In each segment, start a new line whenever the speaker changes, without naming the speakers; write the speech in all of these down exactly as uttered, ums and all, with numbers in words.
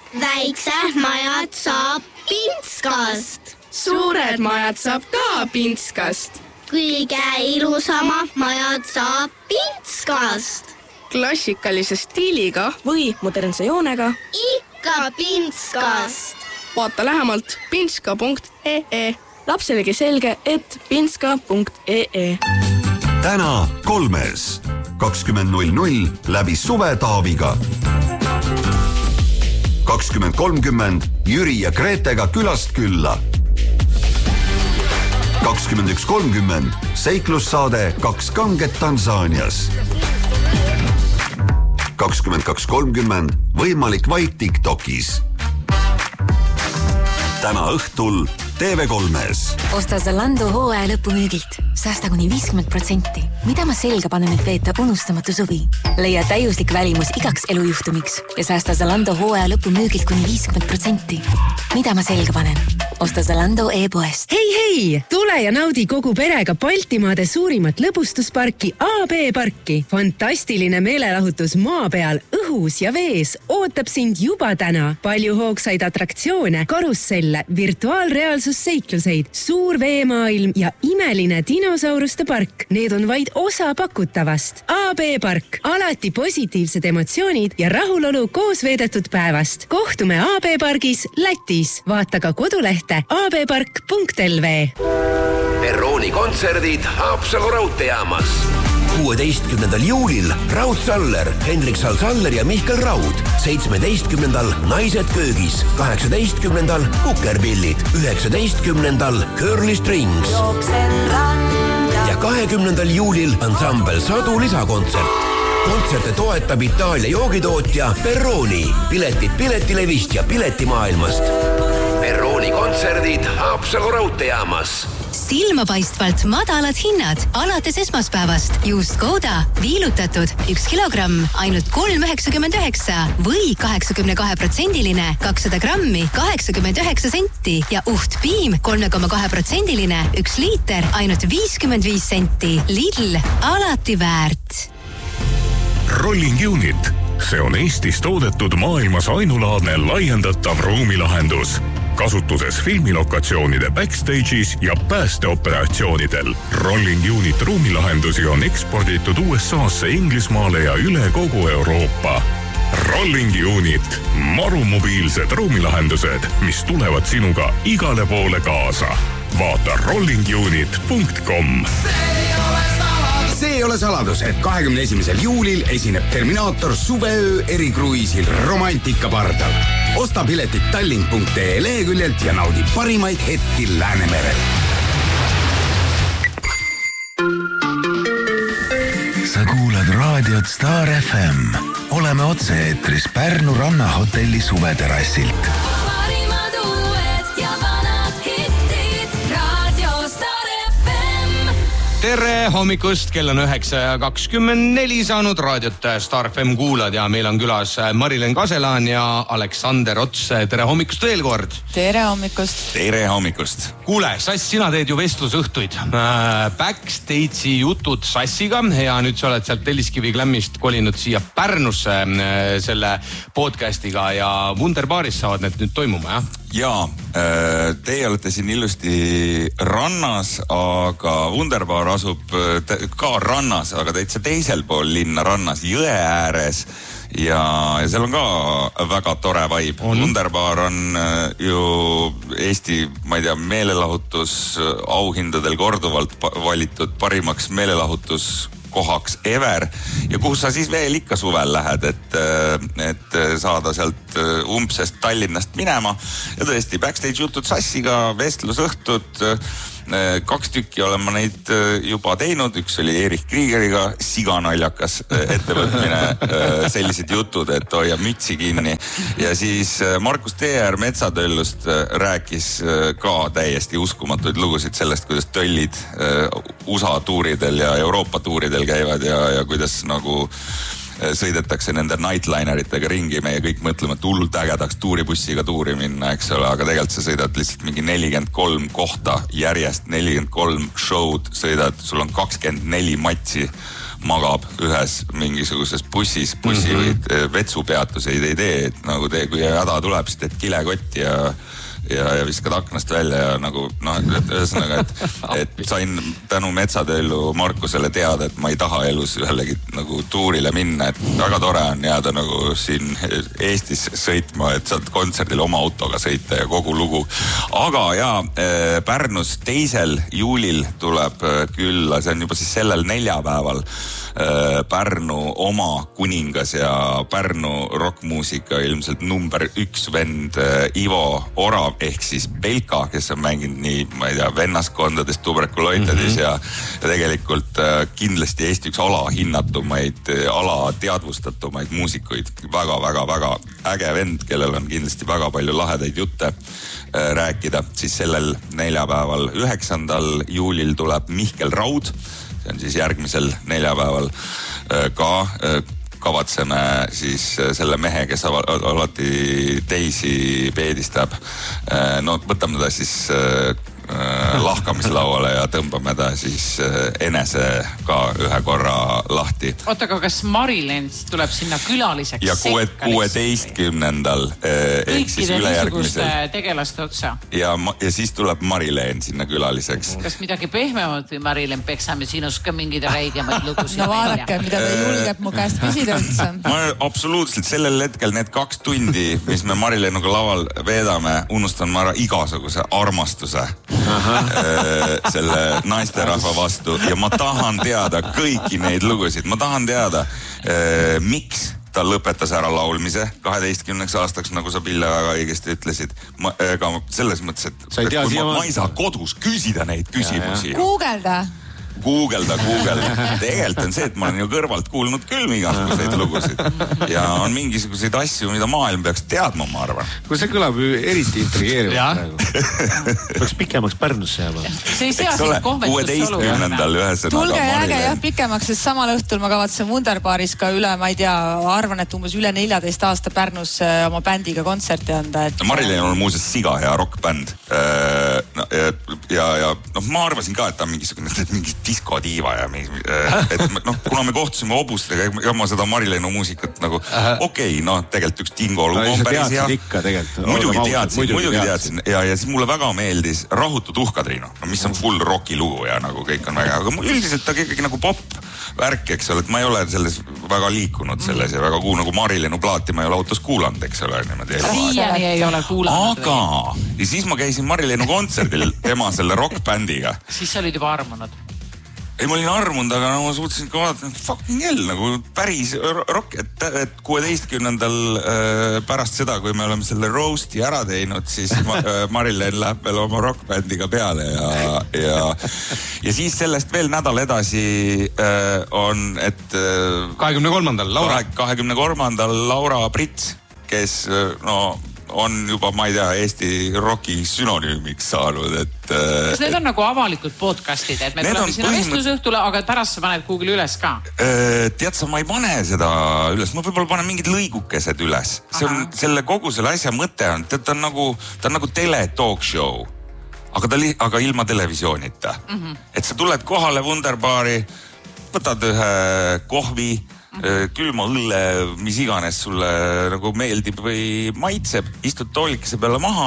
Väiksed majad saab Pintskast.
Suured majad saab ka Pintskast.
Kõige ilusamad majad saab Pintskast.
Klassikalise stiiliga või modernse joonega.
Ikka Pintskast.
Vaata lähemalt pintska punkt ee. Lapselegi selge, et pintska punkt ee.
Täna kolmes. kakskümmend null null läbi Suve Taaviga. kakskümmend kolmkümmend Jüri ja Gretega külast külla. kakskümmend üks kolmkümmend seiklussaade Kaks kanget Tansaanias. kakskümmend kaks kolmkümmend võimalik vaid TikTokis. Täna õhtul T V kolmes.
Osta Zalando hooaja lõpumüügilt. Säästa kuni viiskümmend protsenti. Mida ma selga panen, et veeta unustamatu suvi? Leia täiuslik välimus igaks elujuhtumiks ja säästa Zalando hooaja lõpumüügilt kuni viiskümmend protsenti. Mida ma selga panen? Osta Zalando e-poest.
Hei, hei! Tule ja naudi kogu perega Baltimaade suurimat lõbustusparki A B parki. Fantastiline meelelahutus maa peal, õhus ja vees ootab sind juba täna. Palju hoogsaid atraktsioone, karusselle, virtuaalreaalsusseikluseid, suur veemaailm ja imeline dinosauruste park. Need on vaid osa pakutavast. A B park. Alati positiivsed emotsioonid ja rahulolu koos veedetud päevast. Kohtume A B pargis Lätis. Vaata ka koduleht a b park punkt l v.
Perrooni kontserdid Haapsalu raudteejaamas. kuueteistkümnendal juulil Raud Saller, Henrik Sal-Saller ja Mihkel Raud. seitsmeteistkümnendal Naised köögis. kaheksateistkümnendal Kukerpillid. üheksateistkümnendal Curly Strings. Ja kahekümnendal juulil ansambel Sadu lisakontsert. Kontserte toetab Itaalia joogitootja Perrooni. Piletid Piletilevist ja Piletimaailmast. Perrooni kontserdid Haapsalu raudteejaamas.
Silmapaistvalt madalad hinnad alates esmaspäevast. Juust Gouda viilutatud üks kilogramm ainult kolm üheksakümmend üheksa või kaheksakümne kahe protsendiline kakssada grammi kaheksakümmend üheksa senti ja uht piim kolme koma kahe protsendiline üks liiter ainult viiskümmend viis senti. Lidl alati väärt.
Rolling Unit. See on Eestis toodetud maailmas ainulaadne laiendatav ruumilahendus. Kasutuses filmilokatsioonide backstage'is ja päästeoperatsioonidel. Rolling Unit ruumilahendusi on eksporditud U S A-sse, Inglismaale ja üle kogu Euroopa. Rolling Unit. Marumobiilsed ruumilahendused, mis tulevad sinuga igale poole kaasa. Vaata rolling unit punkt com.
See ei ole saladus, et kahekümne esimesel juulil esineb Terminaator suveöö erikruiisil Romantika pardal. Osta piletid tallink punkt ee leheküljelt ja naudi parimaid hetki Läänemerel.
Sa kuulad raadiot Star F M. Oleme otse-eetris Pärnu rannahotelli suveterassilt.
Tere hommikust, kell on üheksa ja kakskümmend neli saanud raadiot Star F M kuulad ja meil on külas Mari-Len Kaselaan ja Aleksander Ots. Tere hommikust veel kord.
Tere hommikust.
Tere hommikust. Kuule, Sass, sina teed ju vestlusõhtuid. Backstage'i jutud Sassiga ja nüüd sa oled sealt Telliskivi Glammist kolinud siia Pärnusse selle podcastiga ja Wunderbaaris saavad need nüüd toimuma, jah?
Jaa, teie olete siin ilusti rannas, aga Wunderbaar asub ka rannas, aga täitsa teisel pool linna rannas, jõe ääres ja, ja seal on ka väga tore vibe. Wunderbaar on ju Eesti, ma ei tea, meelelahutus auhindadel korduvalt valitud parimaks meelelahutus kohaks ever ja kuhu sa siis veel ikka suvel lähed, et, et saada sealt umbsest Tallinnast minema ja tõesti backstage jutud Sassiga, vestlusõhtud, kaks tükki olen ma neid juba teinud, üks oli Erich Kriegeriga, siganaljakas ettevõtmine, sellised jutud, et hoia mütsi kinni ja siis Markus Teer Metsatöllust rääkis ka täiesti uskumatuid lugusid sellest, kuidas töllid U S A tuuridel ja Euroopa tuuridel käivad ja, ja kuidas nagu sõidetakse nende nightlineritega ringi, meie kõik mõtleme, et hullult ägedaks tuuribussiga tuuri minna, eks ole, aga tegelikult sa sõidad lihtsalt mingi nelikümmend kolm kohta järjest, nelikümmend kolm show'd sõidad, sul on kakskümmend neli matsi magab ühes mingisuguses bussis, bussijuhid mm-hmm. vetsupeatuseid ei tee, et nagu tee, kui häda tuleb, siis teed kilekotti ja ja, ja viskad aknast välja ja nagu noh, ühesõnaga, et, et sain tänu Metsatöölu Markusele teada, et ma ei taha elus ühelegi nagu tuurile minna, et väga tore on jääda nagu siin Eestis sõitma, et saad kontserdil oma autoga sõita ja kogu lugu. Aga ja Pärnus teisel juulil tuleb külla, see on juba siis sellel neljapäeval Pärnu oma kuningas ja Pärnu rockmuusika ilmselt number üks vend Ivo Orav ehk siis Belka, kes on mänginud nii, ma ei tea, vennaskondades, tuberkuloitades mm-hmm. ja, ja tegelikult kindlasti Eesti üks alahinnatumaid, alateadvustatumaid muusikuid. Väga, väga, väga äge vend, kellel on kindlasti väga palju lahedaid jutte rääkida. Siis sellel neljapäeval üheksandal juulil tuleb Mihkel Raud. See on siis järgmisel neljapäeval ka kavatseme siis selle mehe, kes alati teisi peedistab. No võtame ta siis lahkamislauale ja tõmbame ta siis enese ka ühe korra lahti.
Oota, aga kas Marilyn tuleb sinna külaliseks?
Ja kuueteistkümnendal ehk siis ülejärgmisel.
Kõikide tegelaste otsa.
Ja, ja siis tuleb Marilyn sinna külaliseks.
Kas midagi pehmemad või Marilyn peksame sinus ka mingid räigemaid lugusid?
No vaadake, mida ta julgeb mu käest küsida üldse.
Ma absoluutselt sellel hetkel need kaks tundi, mis me Marilynuga laval veedame, unustan ma ära igasuguse armastuse selle naisterahva vastu ja ma tahan teada kõiki neid lugusid. Ma tahan teada, miks ta lõpetas ära laulmise kaheteistkümneks aastaks, nagu sa Pille väga õigesti ütlesid. Ma, ega selles mõttes, et, et kui ma, ma ei saa kodus küsida neid küsimusi.
Googelda.
Googelda, Googelda. Tegelikult on see, et ma olen ju kõrvalt kuulnud küll igasuguseid lugusid. Ja on mingisuguseid asju, mida maailm peaks teadma, ma arvan.
Kui see kõlab ju eriti intrigeerivalt praegu. Peaks pikemaks Pärnusse jääma.
See ei sea siin kohmetus
kuueteistkümnendal ühesõnaga.
Tulge äge jah pikemaks, sest samal õhtul ma kavatsen Wunderbaaris ka üle, ma ei tea, arvan, et umbes üle neljateist aasta Pärnus oma bändiga kontserti anda. Et...
Marilyn on muuseas siga hea rockbänd. Ja, ja, ja no, ma arvasin ka, et ta on mingisugune mingi diskodiiva ja et noh, kuna me kohtusime Obustega ja ma seda Marilynu muusikat nagu okei, okay, no tegelikult üks Dingo lugu on päris hea. Muidugi teadsin, muidugi teadsin ja, ja siis mulle väga meeldis Rahutu tuhkatriinu, no, mis on full rocki lugu ja nagu kõik on väga, aga üldiselt ta ikkagi nagu pop värk, eks ole, et ma ei ole selles väga liikunud selles ja väga kuu nagu Marilynu plaati ma ei ole autos kuulanud, eks ole.
Siiani ei ole kuulanud.
Aga ja siis ma käisin Marilynu kontserdil tema selle rockbändiga.
Siis sa olid juba armunud.
Ei, ma olin armunud, aga no, ma suutsin ka vaadata, fucking hell, nagu päris rock, et, et kuueteistkümnendal äh, pärast seda, kui me oleme selle roasti ära teinud, siis ma, äh, Marilyn läheb veel oma rockbändiga peale ja, ja, ja siis sellest veel nädal edasi äh, on, et äh,
kahekümne kolmandal Laura.
kahekümne kolmandal Laura Prits, kes no on juba, ma ei tea, Eesti rocki sünonüümiks saanud, et...
Kas need on nagu avalikud podcastid, et me tuleme sinna vestlusõhtule, aga pärast sa paned Google üles ka?
Tead sa, ma ei pane seda üles, ma võib-olla panen mingid lõigukesed üles. See on selle kogu selle asja mõte on, ta on nagu, ta on nagu tele-talk show, aga, ta li, aga ilma televisioonita. Mm-hmm. Et sa tuled kohale Wunderbaari, võtad ühe kohvi, külma õlle, mis iganes sulle nagu meeldib või maitseb, istud toolikese peale maha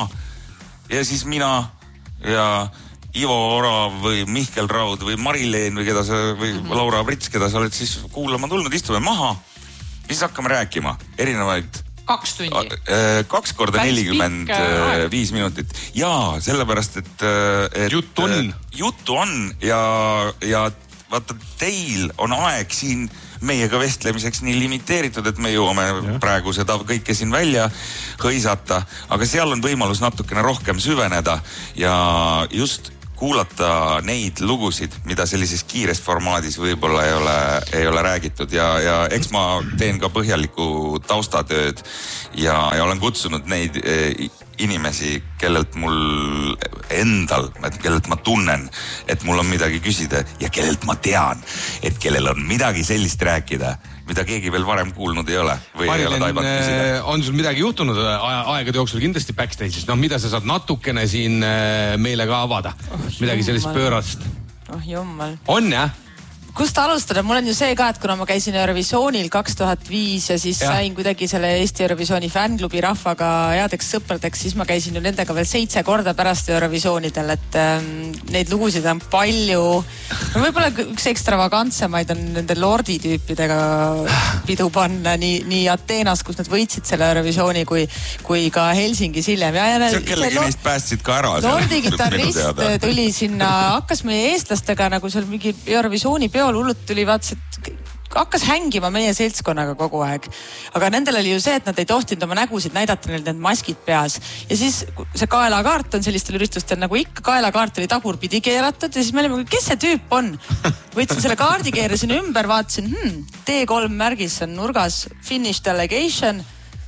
ja siis mina ja Ivo Orav või Mihkel Raud või Marilyn või, keda sa, või mm-hmm. Laura Prits, keda sa oled siis kuulama tulnud, istume maha ja siis hakkame rääkima erinevaid
kaks tundi.
Kaks korda nelikümmend viis minutit. Jaa, sellepärast, et, et
juttu on.
Juttu on ja, ja vaata, teil on aeg siin meiega vestlemiseks nii limiteeritud, et me jõuame ja. Praegu seda kõike siin välja hõisata, aga seal on võimalus natukene rohkem süveneda ja just kuulata neid lugusid, mida sellises kiires formaadis võib-olla ei ole, ei ole räägitud ja, ja eks ma teen ka põhjaliku taustatööd ja, ja olen kutsunud neid inimesi, kellelt mul endal, kellelt ma tunnen, et mul on midagi küsida ja kellelt ma tean, et kellel on midagi sellist rääkida, mida keegi veel varem kuulnud ei ole või Marilyn, ei ole taibat küsida.
On sul midagi juhtunud aegade jooksul kindlasti backstage'is, no mida sa saad natukene siin meile ka avada? Oh, midagi sellist pöörast?
Oh jummal.
On jah?
kust alustada? Mul on ju see ka, et kuna ma käisin Eurovisioonil kaks tuhat viis ja siis ja. sain kuidagi selle Eesti Eurovisiooni fännklubi rahvaga headeks sõpradeks, siis ma käisin ju nendega veel seitse korda pärast Eurovisioonidel, et ähm, neid lugusid on palju. Võib-olla üks ekstravagantsemaid on nende Lordi tüüpidega pidu panna nii, nii Ateenas, kus nad võitsid selle Eurovisiooni, kui, kui ka Helsingis hiljem. Ja, ja,
see kellegi neist päästsid ka ära.
Lordi gitarrist tuli sinna, hakkas meie eestlastega nagu seal mingi Eurovisiooni peol hullult tuli, vaatas, et hakkas hängima meie seltskonnaga kogu aeg. Aga nendel oli ju see, et nad ei tohtinud oma nägusid näidata, neil need maskid peas. Ja siis see kaelakaart on sellistel üritustel nagu ikka, kaelakaart oli tagurpidi keeratud ja siis me olime, kes see tüüp on? Võtsin selle kaardi, keerasin ümber, vaatasin, hmm, T kolm märgis on nurgas, Finnish Delegation.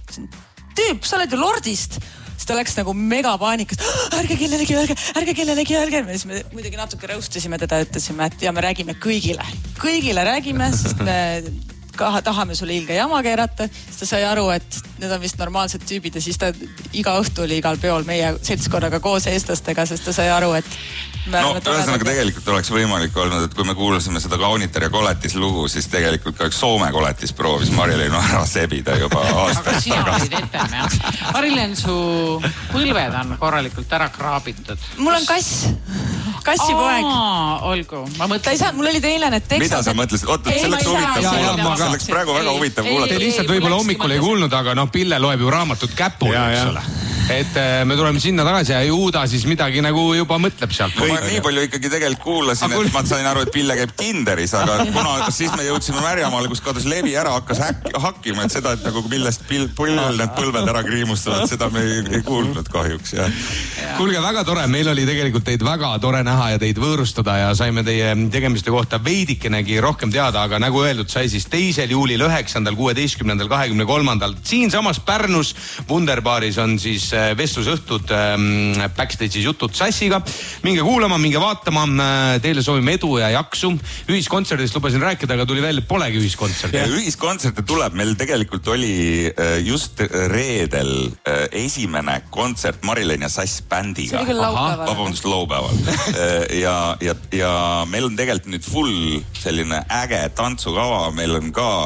Tüüp, sa oled ju Lordist. Siis ta läks nagu megapaanikas, ärge kellelegi, ärge, ärge kellelegi, ärge. Ja siis me muidugi natuke rõustasime teda, ütlesime, et ja me räägime kõigile. Kõigile räägime, sest me kaha, tahame sulle ilge jama keerata. Siis ta sai aru, et need on vist normaalsed tüübid ja siis ta iga õhtu oli igal peol meie seltskonnaga koos eestlastega, sest ta sai aru, et
no, ühesõnaga tegelikult oleks võimalik olnud, et kui me kuulasime seda Kaunitar ja Koletis lugu, siis tegelikult ka üks Soome Koletis proovis Mari-Leenu ära sebida juba aastaid.
Aga sina olid etem, jah. Mari-Leen, su põlved on korralikult ära kraabitud.
Mul on kass. Kassi poeg.
Olgu. Ma
mõtlen... Ei saa, mul oli teile need teksad.
Mida sa mõtlesid? Oot, et selleks huvitav kuulata. Selleks praegu väga huvitav kuulata.
Te lihtsalt võib-olla hommikul ei kuulnud, aga noh, Pille loeb ju raamatut käpul, eks ole. Et me tuleme sinna tagasi ja Juuda siis midagi nagu juba mõtleb sealt.
Ma nii palju ikkagi tegelikult kuulasin, et ma sain aru, et Pille käib Tinderis, aga kuna siis me jõudsime Märjamaale, kus kadus levi ära, hakkas hakkima, et seda, et nagu millest põlvel need põlved ära kriimustavad, seda me ei, ei kuulnud kahjuks. Ja.
Kuulge, väga tore, meil oli tegelikult teid väga tore näha ja teid võõrustada ja saime teie tegemiste kohta veidikenegi rohkem teada, aga nagu öeldud, sai siis teisel juulil, üheksandal, kuueteistkümnendal, kahekümne kolmandal siin samas Pärnus Wunderbaaris on siis vestlusõhtud ähm, backstage'is jutud sassiga. Minge kuulama, minge vaatama. Teile soovime edu ja jaksu. Ühiskontserdist lubasin rääkida, aga tuli veel, polegi ühiskontsert.
Ühiskontserte tuleb. Meil tegelikult oli just reedel esimene kontsert Mari-Leen ja Sass bändiga.
See oli küll laupäeval.
Vabandust, laupäeval. ja, ja, ja meil on tegelikult nüüd full selline äge tantsukava. Meil on ka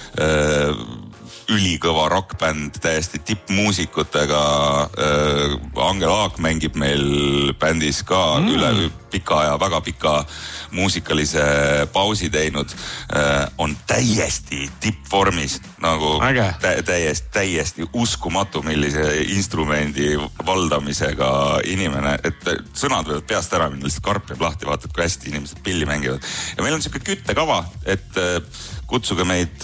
äh, ülikõva rockbänd, täiesti tippmuusikutega. Äh, Angel Aak mängib meil bändis ka mm. üle pika aja, väga pika muusikalise pausi teinud. Äh, on täiesti tippvormis, nagu tä- täiesti, täiesti uskumatu, millise instrumendi valdamisega inimene, et sõnad võivad peast ära minna, lihtsalt karp jääb lahti, vaatad, kui hästi inimesed pilli mängivad. Ja meil on siuke küttekava, et kutsuge meid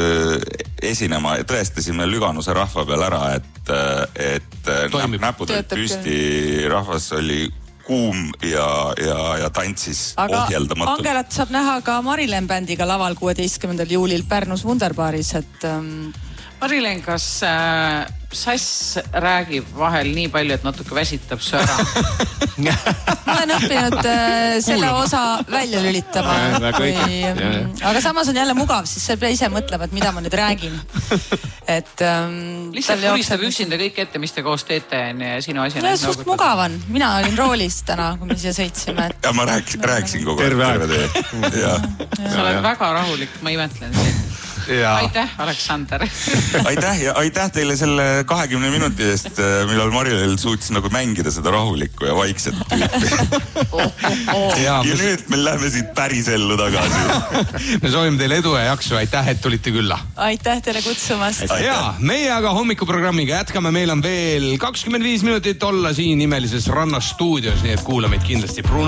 esinema ja tõestasime Lüganuse rahva peal ära, et, et Toimib. näpud olid püsti, rahvas oli kuum ja, ja, ja tantsis
aga
ohjeldamatult.
Angelat saab näha ka Mari-Leen bändiga laval kuueteistkümnendal juulil Pärnus Wunderbaaris, et ähm...
Mari-Leen, kas äh, Sass räägib vahel nii palju, et natuke väsitab su ära?
Ma olen õppinud äh, selle Kuulama. osa välja lülitama. Ja, kui, ähm, aga samas on jälle mugav, siis sa ise mõtlema, et mida ma nüüd räägin. Et, ähm,
lihtsalt puristab üksinda kõik ette, mis te koos teete ja sinu asi on.
Suht mugav on. Mina olin roolis täna, kui me siia sõitsime. Et...
Ja ma rääkisin, rääkisin kogu
terve aeg.
Sa oled väga rahulik, ma imetlen sind. Ja. Aitäh, Aleksander.
aitäh ja aitäh teile selle kahekümne minuti eest, millal Mari-Leel suutis nagu mängida seda rahulikku ja vaikset tüüpi. oh, oh, oh. ja, ja nüüd me lähme siit päris ellu tagasi.
Me soovime teile edu ja jaksu, aitäh, et tulite külla.
Aitäh teile kutsumast.
Ja meie aga hommikuprogrammiga jätkame, meil on veel kakskümmend viis minutit olla siin imelises Rannas stuudios, nii et kuula meid kindlasti.